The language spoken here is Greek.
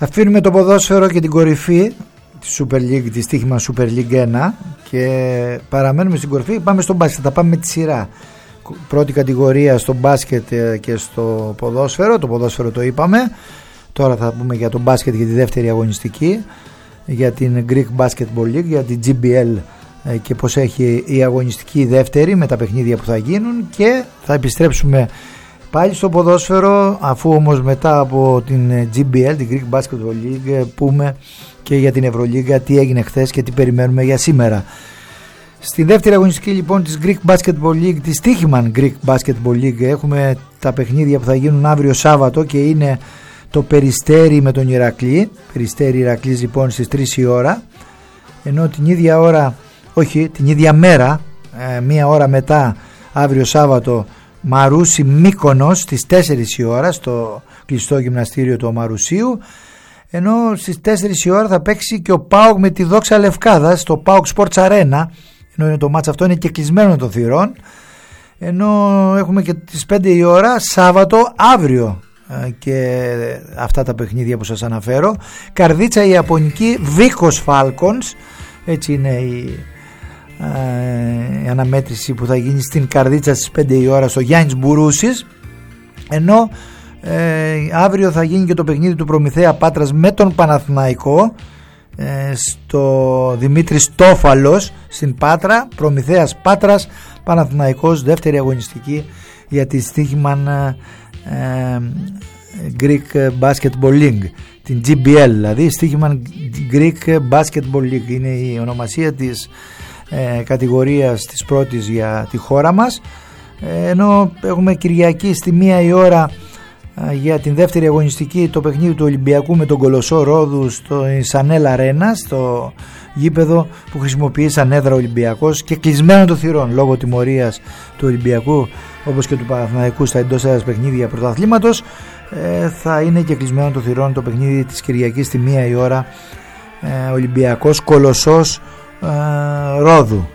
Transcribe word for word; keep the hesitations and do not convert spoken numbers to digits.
Αφήνουμε το ποδόσφαιρο και την κορυφή της Super League, τη στοίχημα Super League ένα, και παραμένουμε στην κορυφή. Πάμε στο μπάσκετ, θα πάμε με τη σειρά. Πρώτη κατηγορία στο μπάσκετ και στο ποδόσφαιρο. Το ποδόσφαιρο το είπαμε. Τώρα θα πούμε για το μπάσκετ, για τη δεύτερη αγωνιστική, για την Greek Basketball League, για την τζι μπι ελ και πως έχει η αγωνιστική δεύτερη με τα παιχνίδια που θα γίνουν, και θα επιστρέψουμε πάλι στο ποδόσφαιρο, αφού όμως μετά από την τζι μπι ελ, την Greek Basketball League, πούμε και για την Ευρωλίγκα τι έγινε χθες και τι περιμένουμε για σήμερα. Στη δεύτερη αγωνιστική λοιπόν της Greek Basketball League, της Στίχημαν Greek Basketball League, έχουμε τα παιχνίδια που θα γίνουν αύριο Σάββατο, και είναι το Περιστέρι με τον Ηρακλή. Περιστέρι Ηρακλής λοιπόν στις τρεις η ώρα, ενώ την ίδια ώρα, όχι την ίδια μέρα, ε, μία ώρα μετά, αύριο Σάββατο, Μαρούσι Μύκονος στις τέσσερις η ώρα στο κλειστό γυμναστήριο του Μαρουσίου, ενώ στις τέσσερις η ώρα θα παίξει και ο ΠΑΟΚ με τη Δόξα Λευκάδα στο ΠΑΟΚ Sports Arena, ενώ το μάτς αυτό είναι και κλεισμένο των θυρών, ενώ έχουμε και τις πέντε η ώρα Σάββατο αύριο και αυτά τα παιχνίδια που σας αναφέρω. Καρδίτσα η Ιαπωνική, Βίκος Falcons, έτσι είναι η, η αναμέτρηση που θα γίνει στην Καρδίτσα στις πέντε η ώρα στο Γιάννης Μπουρούσης, ενώ ε, αύριο θα γίνει και το παιχνίδι του Προμηθέα Πάτρας με τον Παναθηναϊκό ε, στο Δημήτρης Τόφαλος στην Πάτρα. Προμηθέας Πάτρας, Παναθηναϊκός, δεύτερη αγωνιστική για τη Στίχημαν ε, Greek Basketball League, την τζι μπι ελ δηλαδή, Στίχημαν Greek Basketball League είναι η ονομασία της ε, κατηγορίας της πρώτης για τη χώρα μας, ε, ενώ έχουμε Κυριακή στη μία η ώρα ε, για την δεύτερη αγωνιστική το παιχνίδι του Ολυμπιακού με τον Κολοσσό Ρόδου στο Σανέλ Αρένα, στο γήπεδο που χρησιμοποιεί σαν έδρα Ολυμπιακός και κλεισμένο των θυρών λόγω τιμωρίας του Ολυμπιακού, όπως και του Παναθηναϊκού στα εντός έδρας παιχνίδια πρωταθλήματος. ε, θα είναι και κλεισμένο των θυρών το παιχνίδι της Κυριακής στη μία η ώρα, ε, Ολυμπιακός Κολοσσός ε, Ρόδου.